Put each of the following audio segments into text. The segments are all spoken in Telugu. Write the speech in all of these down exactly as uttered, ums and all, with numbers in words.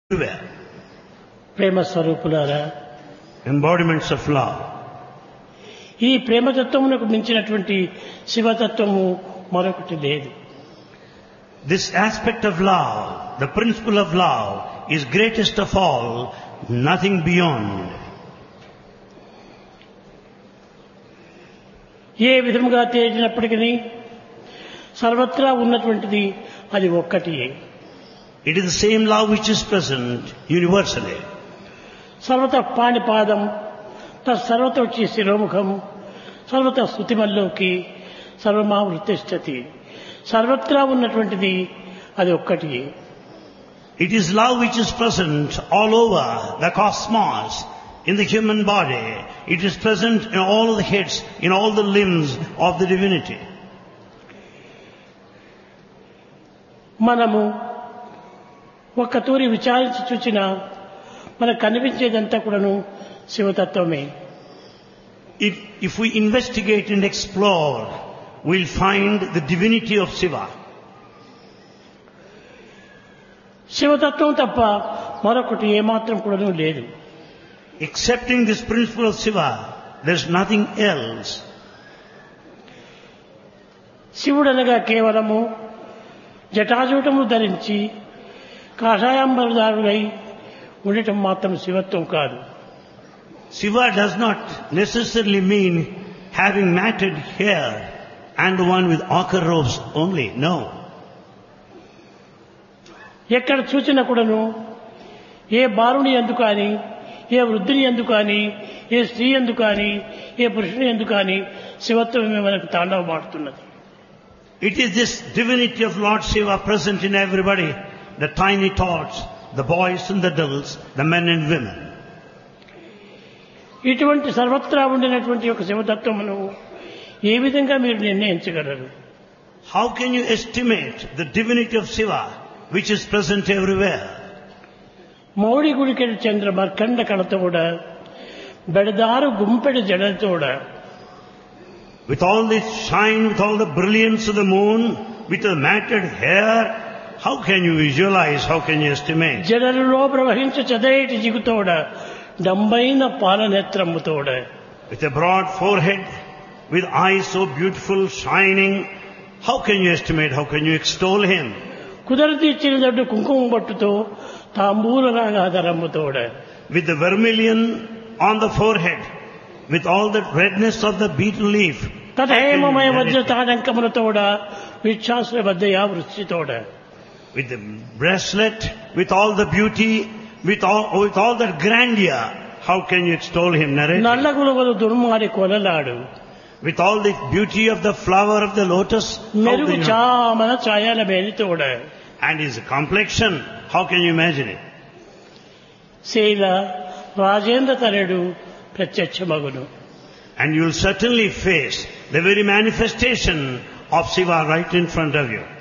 everywhere. ప్రేమ స్వరూపులారా, Embodiments of love. ఈ ప్రేమతత్వమునకు మించినటువంటి శివతత్వము మరొకటి లేదు. This aspect of love, the principle of love, is greatest of all, nothing beyond. ఏ విధముగా తేలినప్పటికీ సర్వత్రా ఉన్నటువంటిది అది ఒక్కటియే. It is the same love which is present universally. సర్వత పాణిపాదం తత్సర్వత వచ్చి శిరోముఖం సర్వత స్తుతిమల్లోకి సర్వమావృతిష్టతి. సర్వత్రా ఉన్నటువంటిది అది ఒక్కటియే. It is love which is present all over the cosmos, in the human body. It is present in all the heads, in all the limbs of the divinity. మనము ఒక్క తూరి విచారించి చూచినా మనకు కనిపించేదంతా కూడాను శివతత్వమే. If, if we investigate and explore, we'll find the divinity of Shiva. శివతత్వం తప్ప మరొకటి ఏమాత్రం కూడాను లేదు. Accepting this principle of Shiva, there's nothing else. శివుడనగా కేవలము జటాజూటము ధరించి కాషాయాంబరదారుడై ఉండటం మాత్రం శివత్వం కాదు. Shiva does not necessarily mean having matted hair and the one with ochre robes only. No. ఎక్కడ చూచినా కూడాను ఏ బాలుని యందు కానీ ఏ వృద్ధుని యందు కానీ ఏ స్త్రీ యందు కానీ ఏ పురుషుని యందు కానీ శివత్వమే మనకు తాండవమాడుతున్నది. It is this divinity of Lord Shiva present in everybody, the tiny tots, the boys and the adults, the men and women. ఇటువంటి సర్వత్రా ఉండినటువంటి ఒక శివతత్వమును ఏ విధంగా మీరు నిర్ణయించగలరు? How can you estimate the divinity of Shiva, which is present everywhere? మౌడి గుడికెడు Chandra మర్కండ కళతోడ బెడదారు గుంపెడు జడతోడ. With all this shine, with all the brilliance of the moon, with the matted hair, how can you visualize, how can you estimate? జడలలో ప్రవహించు చదైటి జిగుతోడ డంబైన పాలనేత్రముతోడ. With a broad forehead, with eyes so beautiful, shining, how can you estimate, how can you extol him? కుదరతి ఇచ్చిన దడ్డు కుంకుమ బట్టుతో తాంబూల రాగాధరముతోడ. With the vermilion on the forehead, with all the redness of the beetle leaf, తథేమమయ Vajra తాడంకములతోడ విచ్ఛాసుల బద్దయా వృష్టితోడ. with the bracelet, with all the beauty, with all, with all that grandeur, how can you extol him, narrate? నల్లగులవలు దుర్మాడి కొలలాడు With all the beauty of the flower of the lotus, how మెరుగు can you, చామన ఛాయల మేలితోడ. and his complexion, how can you imagine it? శైల రాజేంద్ర తనయుడు ప్రత్యక్షమగును. And you will certainly face the very manifestation of Shiva right in front of you.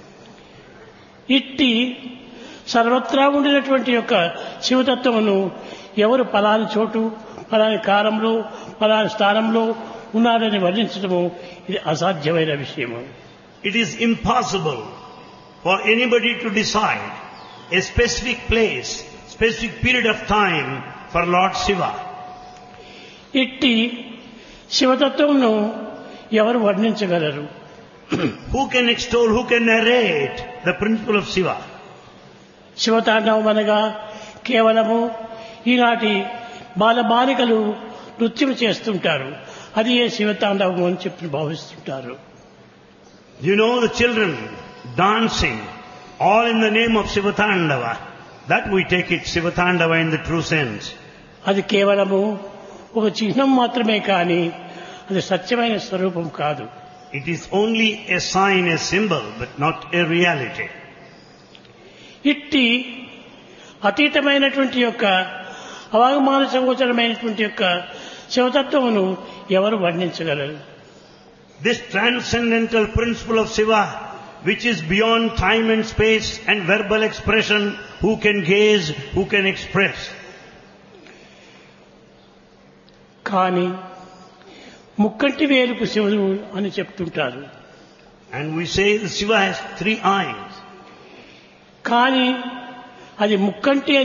ఇట్టి సర్వత్రా ఉండినటువంటి యొక్క శివతత్వమును ఎవరు ఫలాని చోటు ఫలాని కాలంలో ఫలాని స్థానంలో ఉన్నారని వర్ణించడము ఇది అసాధ్యమైన విషయము. It is impossible for anybody to decide a specific place, specific period of time for Lord Shiva. ఇట్టి శివతత్వమును ఎవరు వర్ణించగలరు? Who can extol, who can narrate the principle of Shiva? శివతాండవం అనగా కేవలము ఈనాటి బాలబాలికలు నృత్యం చేస్తుంటారు, అది ఏ శివతాండవం అని చెప్పి భావిస్తుంటారు. You know the children dancing, all in the name of Shivatandava. That we take it Shivatandava in the true sense. అది కేవలము ఒక చిహ్నం మాత్రమే కానీ అది సత్యమైన స్వరూపం కాదు. It is only a sign, a symbol, but not a reality. ఇట్టి అతీతమైనటువంటి యొక్క అవాగమాన సంగోచరమైనటువంటి యొక్క శివతత్వమును ఎవరు వర్ణించగలరు? This transcendental principle of Shiva, which is beyond time and space and verbal expression, who can gaze, who can express? కానీ ముక్కంటి వేలుకు శివుడు అని చెప్తుంటారు. And we say that Shiva has three eyes. కానీ అది ముక్కంటి